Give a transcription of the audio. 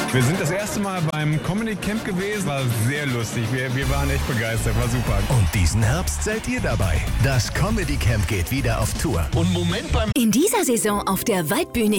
Wir sind das erste Mal beim Comedy Camp gewesen. War sehr lustig. Wir waren echt begeistert. War super. Und diesen Herbst seid ihr dabei. Das Comedy Camp geht wieder auf Tour. Und Moment In dieser Saison auf der Waldbühne